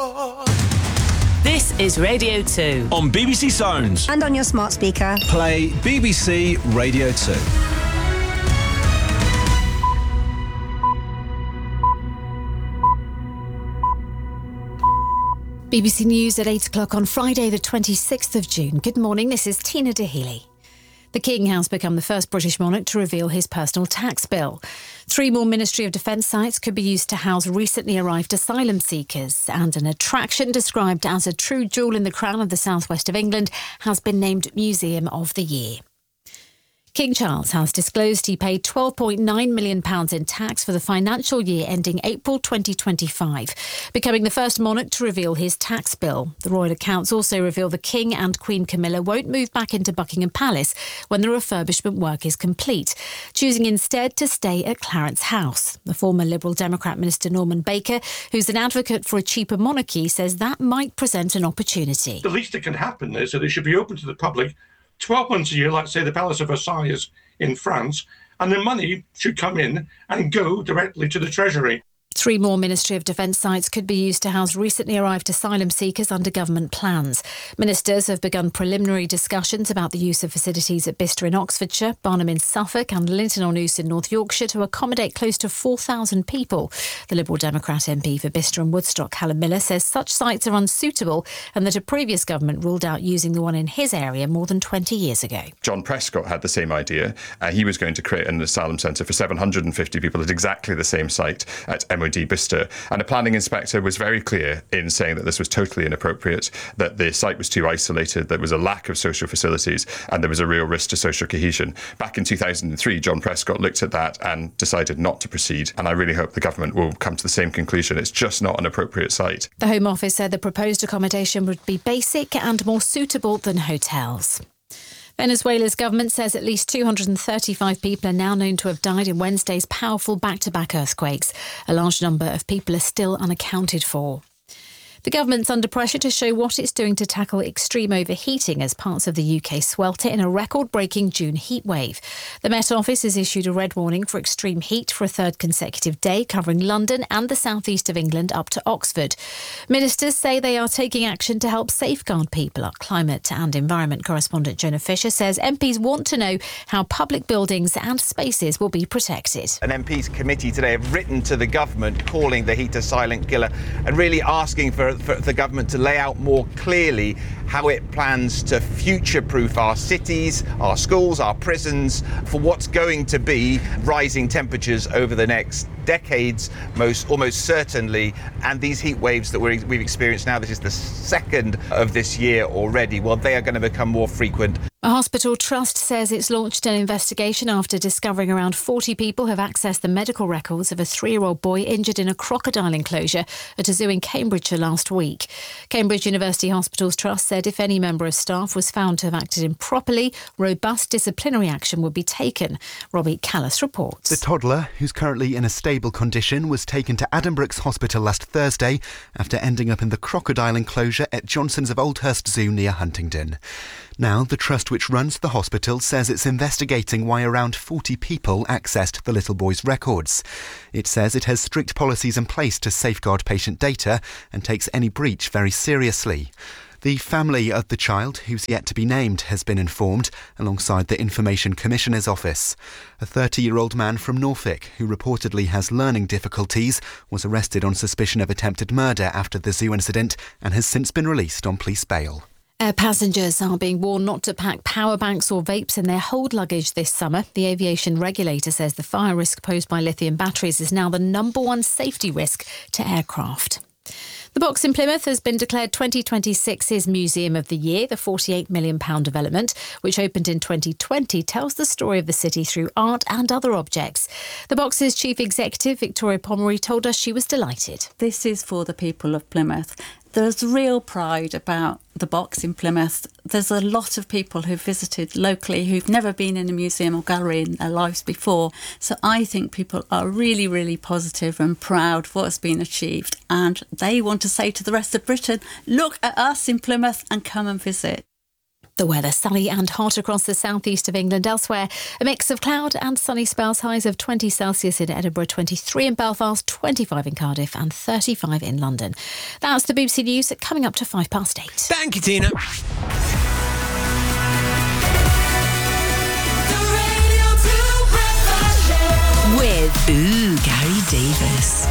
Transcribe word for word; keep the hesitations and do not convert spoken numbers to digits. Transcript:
This is Radio two. On B B C Sounds. And on your smart speaker. Play B B C Radio two. B B C News at eight o'clock on Friday the twenty-sixth of June. Good morning, this is Tina Dahealy. The King has become the first British monarch to reveal his personal tax bill. Three more Ministry of Defence sites could be used to house recently arrived asylum seekers, and an attraction described as a true jewel in the crown of the southwest of England has been named Museum of the Year. King Charles has disclosed he paid twelve point nine million pounds in tax for the financial year ending April twenty twenty-five, becoming the first monarch to reveal his tax bill. The royal accounts also reveal the King and Queen Camilla won't move back into Buckingham Palace when the refurbishment work is complete, choosing instead to stay at Clarence House. The former Liberal Democrat Minister Norman Baker, who's an advocate for a cheaper monarchy, says that might present an opportunity. The least that can happen is that it should be open to the public twelve months a year, like, say, the Palace of Versailles in France, and the money should come in and go directly to the Treasury. Three more Ministry of Defence sites could be used to house recently arrived asylum seekers under government plans. Ministers have begun preliminary discussions about the use of facilities at Bicester in Oxfordshire, Barnham in Suffolk and Linton-on-Ouse in North Yorkshire to accommodate close to four thousand people. The Liberal Democrat M P for Bicester and Woodstock, Helen Miller, says such sites are unsuitable and that a previous government ruled out using the one in his area more than twenty years ago. John Prescott had the same idea. Uh, he was going to create an asylum centre for seven hundred fifty people at exactly the same site at M O D Bicester, and a planning inspector was very clear in saying that this was totally inappropriate, that the site was too isolated, there was a lack of social facilities, and there was a real risk to social cohesion. Back in two thousand three, John Prescott looked at that and decided not to proceed, and I really hope the government will come to the same conclusion. It's just not an appropriate site. The Home Office said the proposed accommodation would be basic and more suitable than hotels. Venezuela's government says at least two hundred thirty-five people are now known to have died in Wednesday's powerful back-to-back earthquakes. A large number of people are still unaccounted for. The government's under pressure to show what it's doing to tackle extreme overheating as parts of the U K swelter in a record-breaking June heatwave. The Met Office has issued a red warning for extreme heat for a third consecutive day, covering London and the southeast of England up to Oxford. Ministers say they are taking action to help safeguard people. Our climate and environment correspondent Jonah Fisher says M Ps want to know how public buildings and spaces will be protected. An M Ps committee today have written to the government calling the heat a silent killer and really asking for for the government to lay out more clearly how it plans to future-proof our cities, our schools, our prisons for what's going to be rising temperatures over the next decades, most almost certainly. And these heat waves that we're, we've experienced now, this is the second of this year already, well, they are going to become more frequent. A hospital trust says it's launched an investigation after discovering around forty people have accessed the medical records of a three-year-old boy injured in a crocodile enclosure at a zoo in Cambridgeshire last week. Cambridge University Hospitals Trust said if any member of staff was found to have acted improperly, robust disciplinary action would be taken. Robbie Callis reports. The toddler, who's currently in a stable condition, was taken to Addenbrooke's Hospital last Thursday after ending up in the crocodile enclosure at Johnson's of Oldhurst Zoo near Huntingdon. Now, the trust which runs the hospital says it's investigating why around forty people accessed the little boy's records. It says it has strict policies in place to safeguard patient data and takes any breach very seriously. The family of the child, who's yet to be named, has been informed, alongside the Information Commissioner's Office. A thirty-year-old man from Norfolk, who reportedly has learning difficulties, was arrested on suspicion of attempted murder after the zoo incident and has since been released on police bail. Air passengers are being warned not to pack power banks or vapes in their hold luggage this summer. The aviation regulator says the fire risk posed by lithium batteries is now the number one safety risk to aircraft. The Box in Plymouth has been declared twenty twenty-six's Museum of the Year. The forty-eight million pounds development, which opened in twenty twenty, tells the story of the city through art and other objects. The Box's chief executive, Victoria Pomeroy, told us she was delighted. This is for the people of Plymouth. There's real pride about the Box in Plymouth. There's a lot of people who've visited locally who've never been in a museum or gallery in their lives before. So I think people are really, really positive and proud of what's been achieved. And they want to say to the rest of Britain, look at us in Plymouth and come and visit. The weather, sunny and hot across the southeast of England. Elsewhere, a mix of cloud and sunny spells, highs of twenty Celsius in Edinburgh, twenty-three in Belfast, twenty-five in Cardiff and thirty-five in London. That's the B B C News coming up to five past eight. Thank you, Tina. With Ooh, Gary Davis.